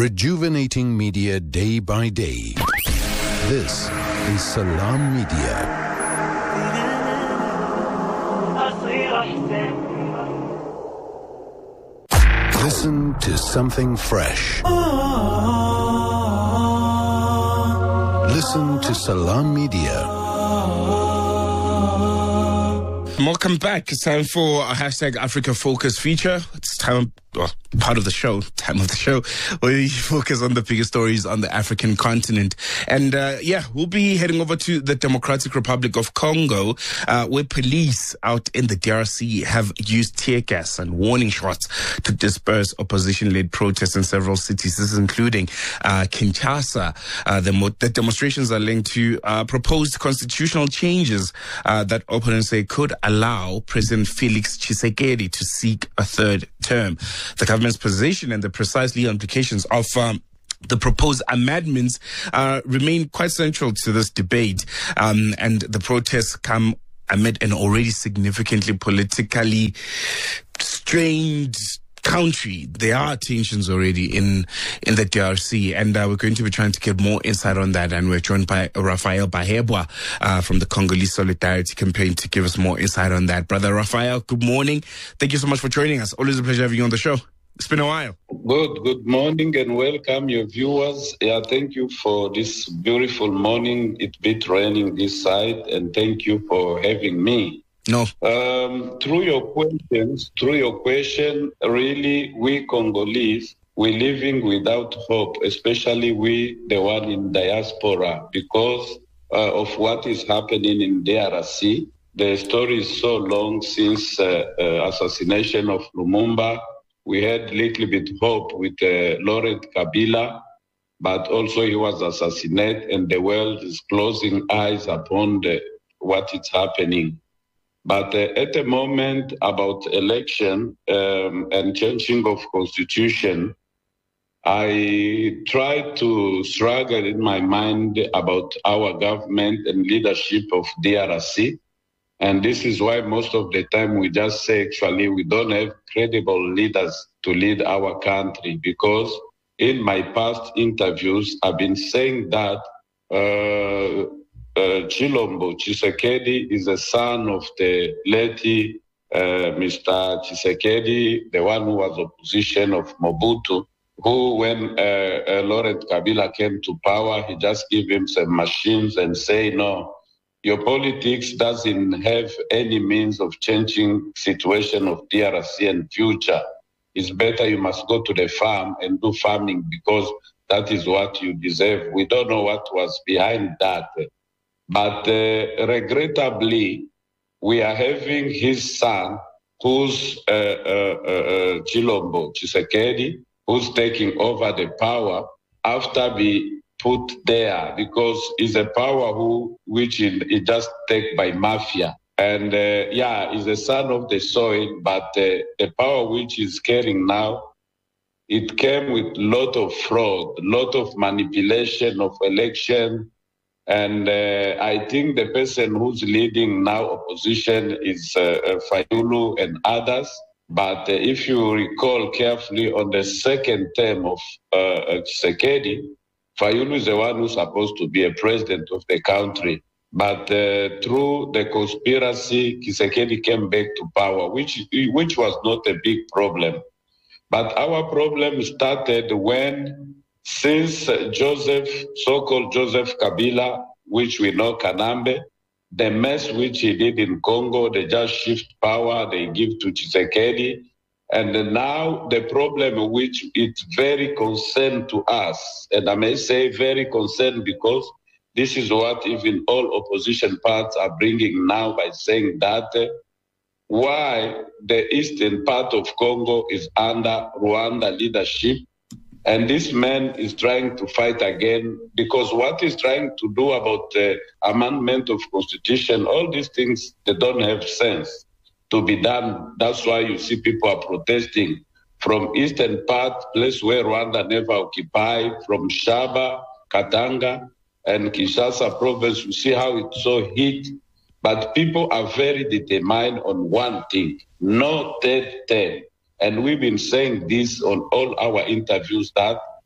Rejuvenating media day by day. This is Salam Media. Listen to something fresh. Listen to Salam Media. Welcome back. It's time for a hashtag Africa Focus feature. It's time, time of the show, where we focus on the biggest stories on the African continent. And we'll be heading over to the Democratic Republic of Congo, where police out in the DRC have used tear gas and warning shots to disperse opposition-led protests in several cities. This is including Kinshasa. The demonstrations are linked to proposed constitutional changes that opponents say could allow President Felix Tshisekedi to seek a third term. The government's position and the precise legal implications of the proposed amendments remain quite central to this debate, and the protests come amid an already significantly politically strained country. There are tensions already in the DRC, and we're going to be trying to get more insight on that. And we're joined by Raphael Bahebwa from the Congolese Solidarity Campaign to give us more insight on that. Brother Raphael, good morning. Thank you so much for joining us. Always a pleasure having you on the show. It's been a while. Good morning and welcome your viewers. Thank you for this beautiful morning. It's a bit raining this side, and thank you for having me. No. Through your question, really, we Congolese, we're living without hope, especially we, the one in diaspora, because of what is happening in DRC. The story is so long since assassination of Lumumba. We had little bit hope with Laurent Kabila, but also he was assassinated, and the world is closing eyes upon what is happening. But at the moment about election and changing of constitution, I try to struggle in my mind about our government and leadership of DRC. And this is why most of the time we just say, actually, we don't have credible leaders to lead our country. Because in my past interviews, I've been saying that Chilombo Tshisekedi is the son of the late Mr. Tshisekedi, the one who was opposition of Mobutu, who when Laurent Kabila came to power, he just gave him some machines and say, no, your politics doesn't have any means of changing situation of DRC and future. It's better you must go to the farm and do farming because that is what you deserve. We don't know what was behind that. But regrettably, we are having his son, who's Chilombo Tshisekedi, who's taking over the power after being put there, because it's a power which it just taken by mafia. And he's the son of the soil, but the power which is carrying now, it came with lot of fraud, lot of manipulation of election. And I think the person who's leading now opposition is Fayulu and others. But if you recall carefully, on the second term of Tshisekedi, Fayulu is the one who's supposed to be a president of the country. But through the conspiracy, Tshisekedi came back to power, which was not a big problem. But our problem started when, since so-called Joseph Kabila, which we know Kanambe, the mess which he did in Congo, they just shift power, they give to Tshisekedi. And now the problem which it's very concerned to us, and I may say very concerned because this is what even all opposition parties are bringing now by saying that why the eastern part of Congo is under Rwanda leadership. And this man is trying to fight again, because what he's trying to do about the amendment of constitution, all these things, they don't have sense to be done. That's why you see people are protesting from eastern part, place where Rwanda never occupied, from Shaba, Katanga, and Kinshasa province. You see how it's so heat. But people are very determined on one thing, no third term. And we've been saying this on all our interviews, that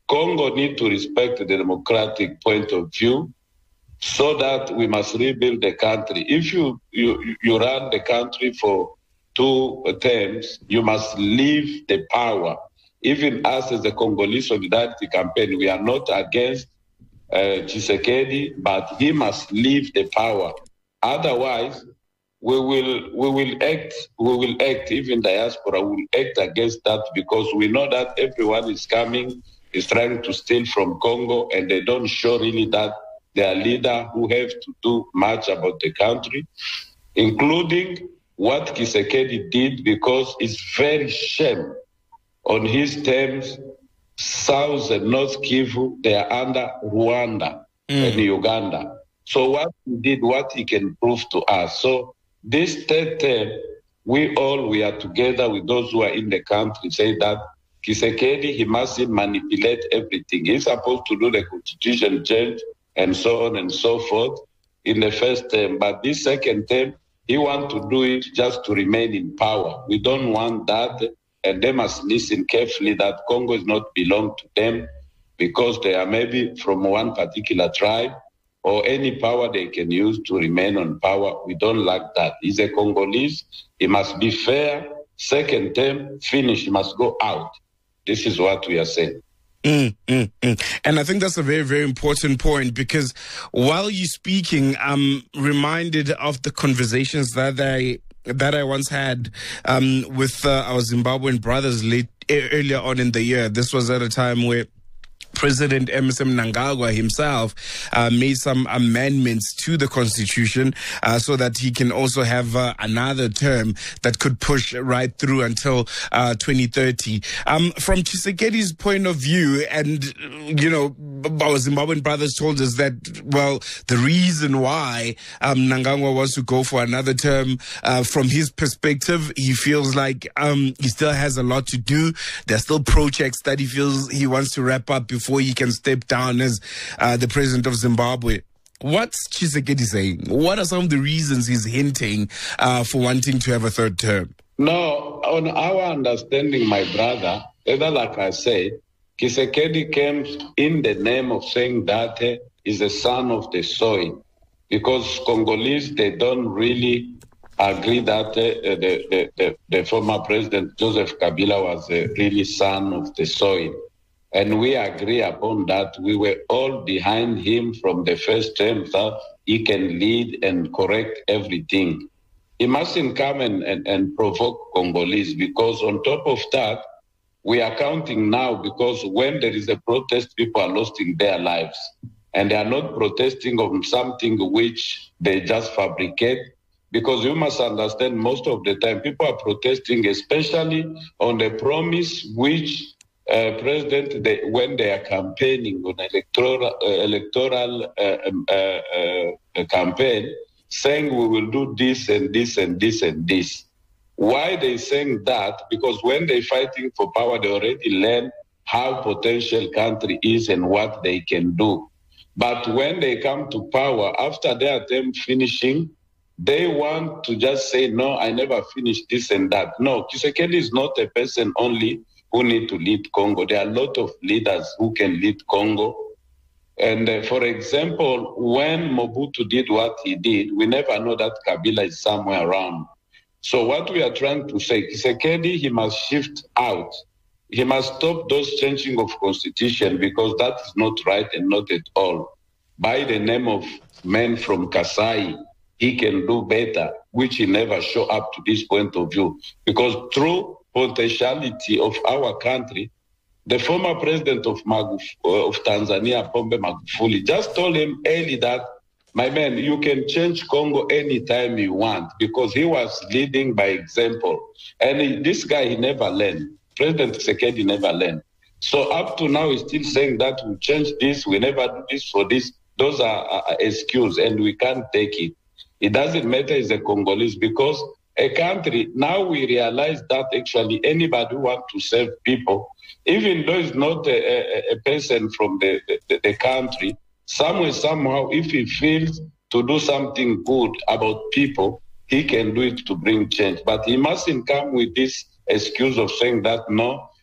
Congo need to respect the democratic point of view so that we must rebuild the country. If you run the country for 2 terms, you must leave the power. Even us as the Congolese Solidarity Campaign, we are not against Tshisekedi, but he must leave the power. Otherwise, we will act, even diaspora will act against that, because we know that everyone is trying to steal from Congo, and they don't show really that they are leader who have to do much about the country, including what Tshisekedi did, because it's very shame. On his terms, South and North Kivu, they are under Rwanda and Uganda. So what he did, what he can prove to us. So this third term, we are together with those who are in the country, say that Tshisekedi, he mustn't manipulate everything. He's supposed to do the constitution change and so on and so forth in the first term. But this second term, he wants to do it just to remain in power. We don't want that, and they must listen carefully that Congo is not belong to them because they are maybe from one particular tribe or any power they can use to remain on power. We don't like that. He's a Congolese. He must be fair. Second term, finish. He must go out. This is what we are saying. And I think that's a very, very important point, because while you're speaking, I'm reminded of the conversations that I once had with our Zimbabwean brothers earlier on in the year. This was at a time where President Emmerson Mnangagwa himself made some amendments to the constitution so that he can also have another term that could push right through until 2030. From Tshisekedi's point of view, and, our Zimbabwean brothers told us that, well, the reason why Mnangagwa wants to go for another term, from his perspective, he feels like he still has a lot to do. There's still projects that he feels he wants to wrap up before he can step down as the president of Zimbabwe. What's Tshisekedi saying? What are some of the reasons he's hinting for wanting to have a third term? No, on our understanding, my brother, like I said, Tshisekedi came in the name of saying that he's a son of the soil, because Congolese, they don't really agree that the former president Joseph Kabila was a really son of the soil. And we agree upon that. We were all behind him from the first term that he can lead and correct everything. He mustn't come and provoke Congolese, because on top of that, we are counting now, because when there is a protest, people are losing their lives. And they are not protesting on something which they just fabricate. Because you must understand, most of the time, people are protesting, especially on the promise which President, when they are campaigning on electoral campaign, saying we will do this and this and this and this. Why they saying that? Because when they're fighting for power, they already learn how potential country is and what they can do. But when they come to power, after their term finishing, they want to just say, no, I never finished this and that. No, Tshisekedi is not a person only who need to lead Congo. There are a lot of leaders who can lead Congo. And for example, when Mobutu did what he did, we never know that Kabila is somewhere around. So what we are trying to say, Tshisekedi, he must shift out. He must stop those changing of constitution, because that is not right and not at all. By the name of men from Kasai, he can do better, which he never show up to this point of view. Because through potentiality of our country, the former president of Tanzania, Pombe Magufuli, just told him early that, my man, you can change Congo anytime you want, because he was leading by example. And this guy, he never learned. President Tshisekedi never learned. So up to now, he's still saying that we change this, we never do this for this. Those are excuses, and we can't take it. It doesn't matter it's a Congolese, because a country, now we realize that actually anybody who wants to serve people, even though it's not a person from the country, somehow, if he feels to do something good about people, he can do it to bring change. But he mustn't come with this excuse of saying that, no,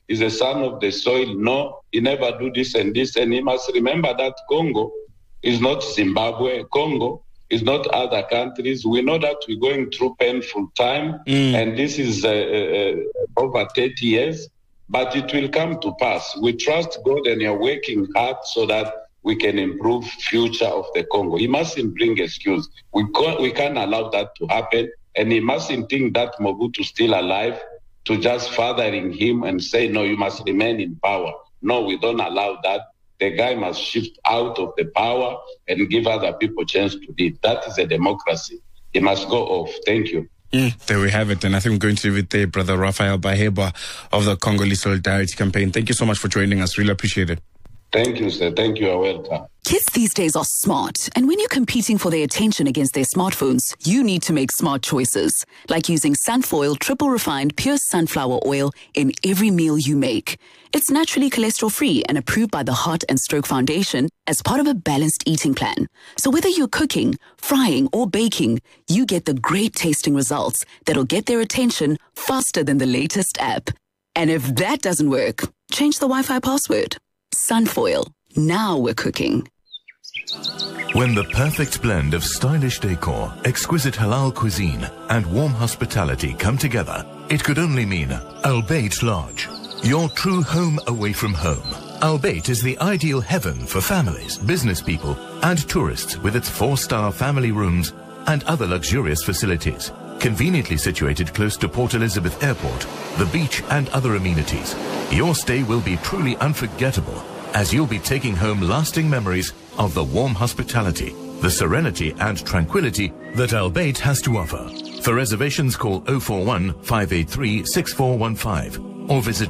He's a son of the soil. No, he never do this and this. And he must remember that Congo is not Zimbabwe. Congo is not other countries. We know that we're going through painful time, and this is over 30 years, but it will come to pass. We trust God, and you're working hard so that we can improve future of the Congo. He mustn't bring excuse. We can't allow that to happen, and he mustn't think that Mobutu is still alive to just fathering him and say, no, you must remain in power. No, we don't allow that. The guy must shift out of the power and give other people a chance to lead. That is a democracy. He must go off. Thank you. There we have it. And I think we're going to leave it there, Brother Raphael Baheba of the Congolese Solidarity Campaign. Thank you so much for joining us. Really appreciate it. Thank you, sir. Thank you. You're welcome. Kids these days are smart, and when you're competing for their attention against their smartphones, you need to make smart choices, like using Sunfoil triple refined pure sunflower oil in every meal you make. It's naturally cholesterol-free and approved by the Heart and Stroke Foundation as part of a balanced eating plan. So whether you're cooking, frying, or baking, you get the great tasting results that'll get their attention faster than the latest app. And if that doesn't work, change the Wi-Fi password. Sunfoil. Now we're cooking. When the perfect blend of stylish decor, exquisite halal cuisine, and warm hospitality come together, it could only mean Albeit Lodge, your true home away from home. Albeit is the ideal heaven for families, business people, and tourists with its 4-star family rooms and other luxurious facilities. Conveniently situated close to Port Elizabeth Airport, the beach, and other amenities, your stay will be truly unforgettable, as you'll be taking home lasting memories of the warm hospitality, the serenity and tranquility that Albeit has to offer. For reservations, call 041 583 6415 or visit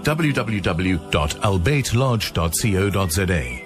www.albeitlodge.co.za.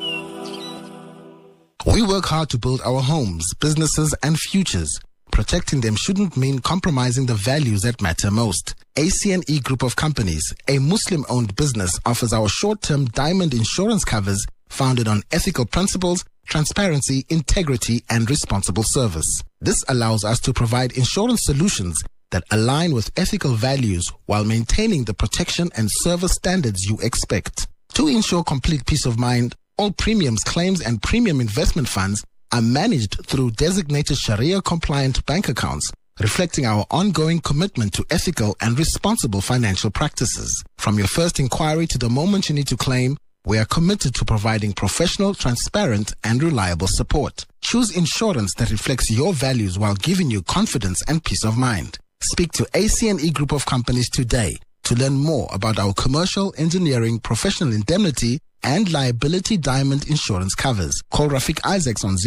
We work hard to build our homes, businesses, and futures. Protecting them shouldn't mean compromising the values that matter most. ACNE Group of Companies, a Muslim-owned business, offers our short-term diamond insurance covers founded on ethical principles, transparency, integrity, and responsible service. This allows us to provide insurance solutions that align with ethical values while maintaining the protection and service standards you expect. To ensure complete peace of mind, all premiums, claims, and premium investment funds are managed through designated Sharia-compliant bank accounts, reflecting our ongoing commitment to ethical and responsible financial practices. From your first inquiry to the moment you need to claim, we are committed to providing professional, transparent, and reliable support. Choose insurance that reflects your values while giving you confidence and peace of mind. Speak to ACNE Group of Companies today to learn more about our commercial, engineering, professional indemnity, and liability diamond insurance covers. Call Rafik Isaacs on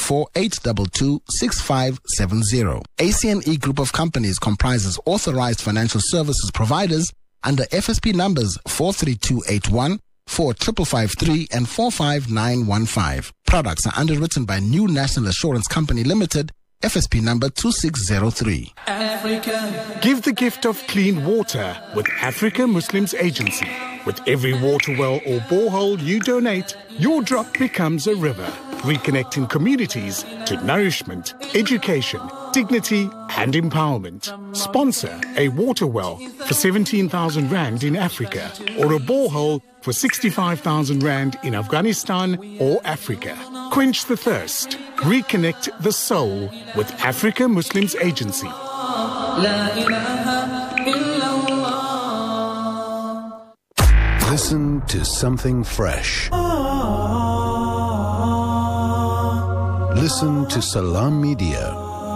084-822-6570. ACNE Group of Companies comprises authorized financial services providers under FSP numbers 43281, 4553, and 45915. Products are underwritten by New National Assurance Company Limited, FSP number 2603. Africa. Give the gift of clean water with Africa Muslims Agency. With every water well or borehole you donate, your drop becomes a river, reconnecting communities to nourishment, education, dignity and empowerment. Sponsor a water well for 17,000 Rand in Africa or a borehole for 65,000 Rand in Afghanistan or Africa. Quench the thirst. Reconnect the soul with Africa Muslims Agency. Listen to something fresh. Listen to Salam Media.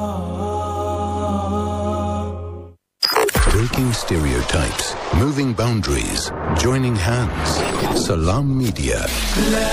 Breaking stereotypes, moving boundaries, joining hands. Salam Media.